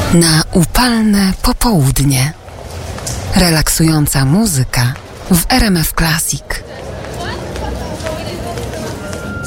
Na upalne popołudnie. Relaksująca muzyka w RMF Classic.